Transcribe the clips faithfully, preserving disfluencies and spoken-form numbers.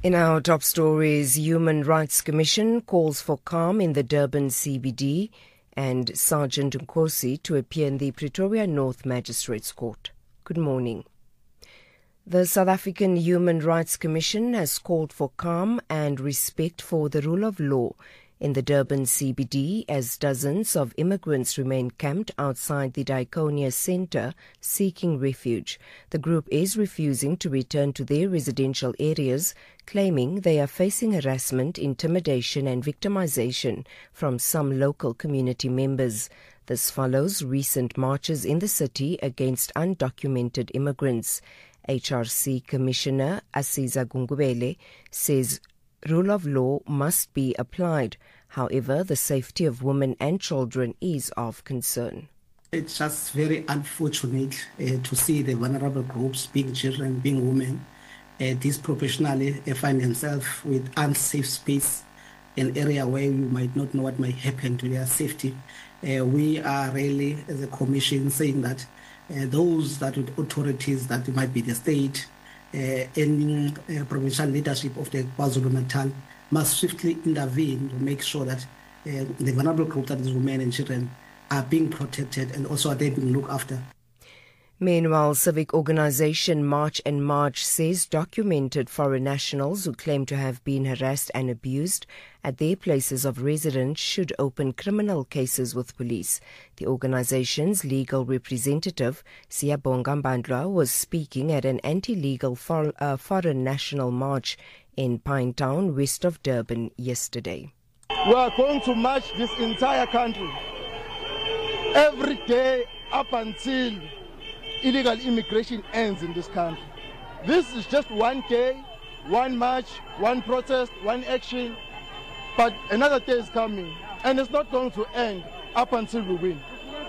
In our top stories, Human Rights Commission calls for calm in the Durban C B D and Sergeant Nkosi to appear in the Pretoria North Magistrates Court. Good morning. The South African Human Rights Commission has called for calm and respect for the rule of law in the Durban C B D as dozens of immigrants remain camped outside the Diakonia Centre seeking refuge. The group is refusing to return to their residential areas, claiming they are facing harassment, intimidation and victimization from some local community members. This follows recent marches in the city against undocumented immigrants. H R C Commissioner Asiza Gungubele says rule of law must be applied. However, the safety of women and children is of concern. It's just very unfortunate uh, to see the vulnerable groups, being children, being women, uh, disproportionately uh, find themselves with unsafe space, an area where you might not know what might happen to their safety. Uh, we are really, as a commission, saying that uh, those that with authorities, that might be the state, Uh, any uh, provincial leadership of the KwaZulu-Natal must swiftly intervene to make sure that uh, the vulnerable group, that is women and children, are being protected and also are they being looked after. Meanwhile, civic organisation March and March says documented foreign nationals who claim to have been harassed and abused at their places of residence should open criminal cases with police. The organisation's legal representative, Siyabonga Mbandla, was speaking at an anti-legal for, uh, foreign national march in Pinetown, west of Durban, yesterday. We are going to march this entire country every day up until illegal immigration ends in this country. This is just one day, one march, one protest, one action, but another day is coming, and it's not going to end up until we win.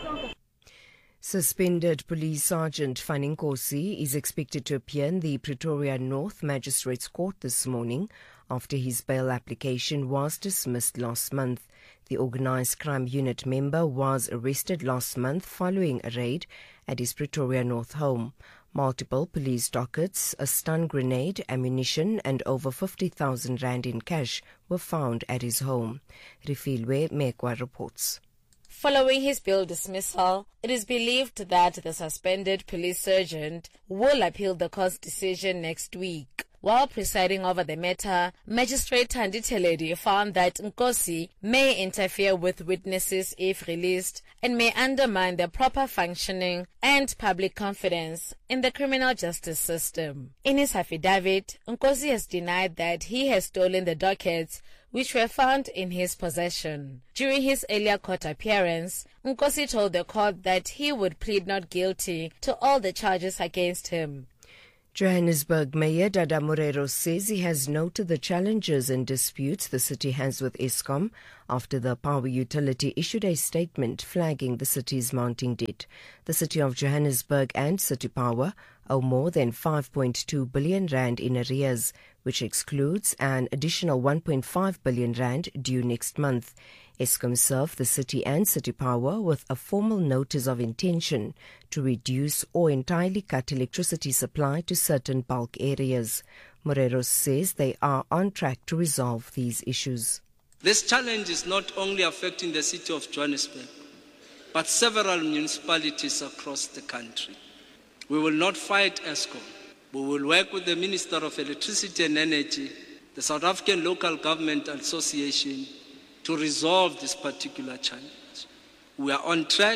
Suspended Police Sergeant Fanny Nkosi is expected to appear in the Pretoria North Magistrates Court this morning after his bail application was dismissed last month. The Organised Crime Unit member was arrested last month following a raid at his Pretoria North home. Multiple police dockets, a stun grenade, ammunition and over fifty thousand rand in cash were found at his home. Rifilwe Mekwa reports. Following his bail dismissal, it is believed that the suspended police sergeant will appeal the court's decision next week. While presiding over the matter, Magistrate Thandi Teledi found that Nkosi may interfere with witnesses if released and may undermine the proper functioning and public confidence in the criminal justice system. In his affidavit, Nkosi has denied that he has stolen the dockets which were found in his possession. During his earlier court appearance, Nkosi told the court that he would plead not guilty to all the charges against him. Johannesburg Mayor Dada Morero says he has noted the challenges and disputes the city has with Eskom after the power utility issued a statement flagging the city's mounting debt. The city of Johannesburg and City Power owe more than five point two billion rand in arrears, which excludes an additional one point five billion rand due next month. Eskom served the city and City Power with a formal notice of intention to reduce or entirely cut electricity supply to certain bulk areas. Moreros says they are on track to resolve these issues. This challenge is not only affecting the city of Johannesburg, but several municipalities across the country. We will not fight Eskom. We will work with the Minister of Electricity and Energy, the South African Local Government Association, to resolve this particular challenge. We are on track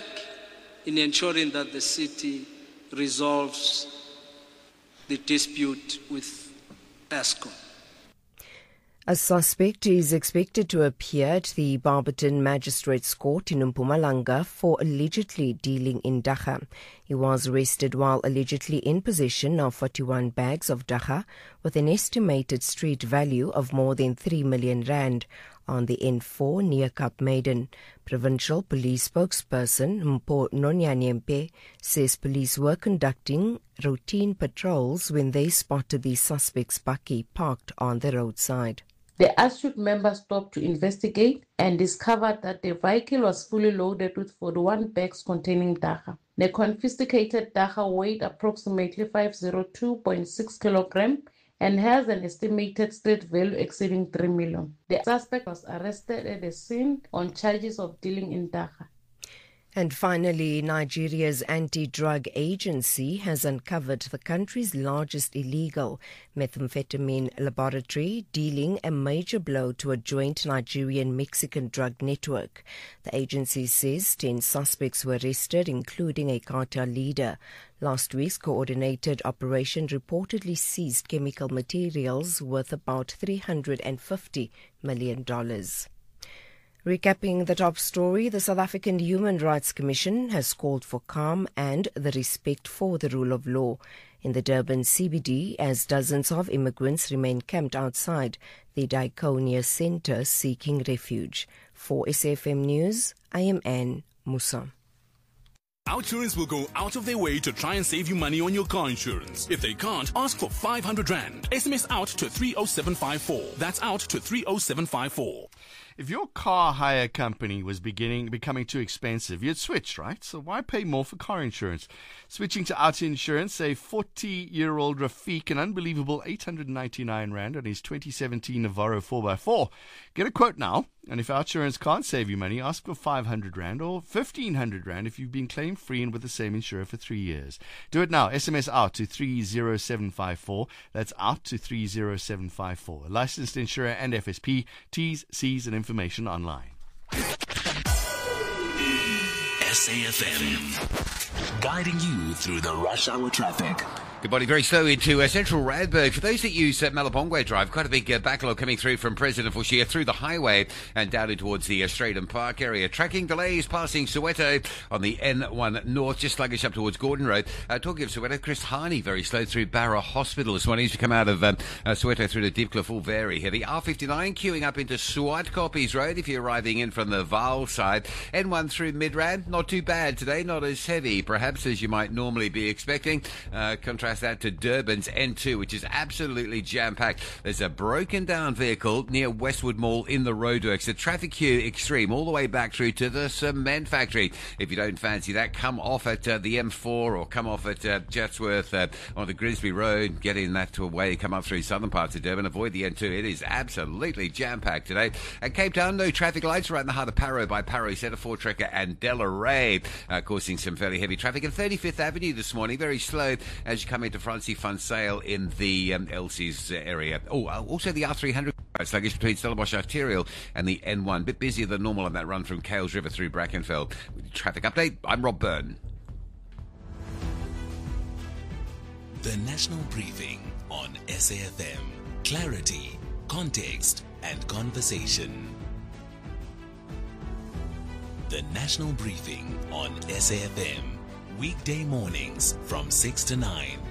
in ensuring that the city resolves the dispute with Eskom. A suspect is expected to appear at the Barberton Magistrates Court in Mpumalanga for allegedly dealing in dagga. He was arrested while allegedly in possession of forty-one bags of dagga with an estimated street value of more than three million rand on the N four near Cape Maiden. Provincial Police spokesperson Mpho Nonyanyempe says police were conducting routine patrols when they spotted the suspect's bakkie parked on the roadside. The ASUC members stopped to investigate and discovered that the vehicle was fully loaded with forty-one bags containing dagga. The confiscated dagga weighed approximately five hundred two point six kilograms and has an estimated street value exceeding three million. The suspect was arrested at the scene on charges of dealing in dagga. And finally, Nigeria's anti-drug agency has uncovered the country's largest illegal methamphetamine laboratory, dealing a major blow to a joint Nigerian-Mexican drug network. The agency says ten suspects were arrested, including a cartel leader. Last week's coordinated operation reportedly seized chemical materials worth about three hundred fifty million dollars. Recapping the top story, the South African Human Rights Commission has called for calm and the respect for the rule of law in the Durban C B D as dozens of immigrants remain camped outside the Diakonia Centre seeking refuge. For S A F M News, I am Anne Musa. Outsurance will go out of their way to try and save you money on your car insurance. If they can't, ask for five hundred rand. S M S out to three oh seven five four. That's out to three oh seven five four. If your car hire company was beginning becoming too expensive, you'd switch, right? So why pay more for car insurance? Switching to Auto Insurance saved forty-year-old Rafiq an unbelievable eight hundred ninety-nine rand on his twenty seventeen Navaro four by four. Get a quote now, and if Outsurance can't save you money, ask for five hundred rand or fifteen hundred rand if you've been claim free and with the same insurer for three years. Do it now. S M S out to three oh seven five four. That's out to three oh seven five four. A licensed insurer and F S P. T's, C's, and information online. S A F M, guiding you through the rush hour traffic. Good morning. Very slow into uh, central Randburg. For those that use uh, Malabongwe Drive, quite a big uh, backlog coming through from President Forshia through the highway and down in towards the uh, Stratham Park area. Tracking delays passing Soweto on the N one North, just sluggish up towards Gordon Road. Uh, talking of Soweto, Chris Harney very slow through Barra Hospital this morning as we come out of um, uh, Soweto through to Diepkloof, all very heavy. R fifty-nine queuing up into Swartkoppies Road if you're arriving in from the Vaal side. N one through Midrand, not too bad today, not as heavy perhaps as you might normally be expecting. Uh, contrast that to Durban's N two, which is absolutely jam-packed. There's a broken down vehicle near Westwood Mall in the roadworks. The traffic queue extreme all the way back through to the cement factory. If you don't fancy that, come off at uh, the M four or come off at uh, Chatsworth uh, on the Grimsby Road. Get in that way, come up through southern parts of Durban. Avoid the N two. It is absolutely jam-packed today. At Cape Town, no traffic lights right in the heart of Parow by Parow Centre, Fort Trekker and Delaray, uh, causing some fairly heavy traffic. And thirty-fifth Avenue this morning, very slow as you come into Francie Fun Sale in the um, L C's area. Oh, uh, also the R three hundred sluggish between Stellenbosch Arterial and the N one. Bit busier than normal on that run from Kales River through Brackenfell. With traffic update, I'm Rob Byrne. The National Briefing on S A F M. Clarity, context, and conversation. The National Briefing on S A F M. Weekday mornings from six to nine.